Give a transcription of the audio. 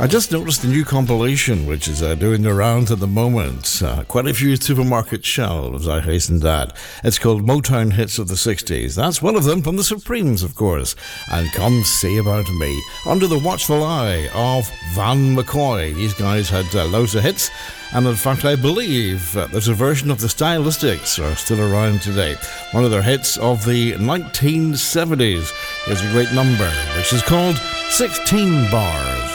I just noticed the new compilation, which is doing the rounds at the moment. Quite a few supermarket shelves, I hasten to add. It's called Motown Hits of the 60s. That's one of them from the Supremes, of course. And Come See About Me, under the watchful eye of Van McCoy. These guys had loads of hits. And in fact, I believe there's a version of the Stylistics are still around today. One of their hits of the 1970s is a great number, which is called 16 Bars.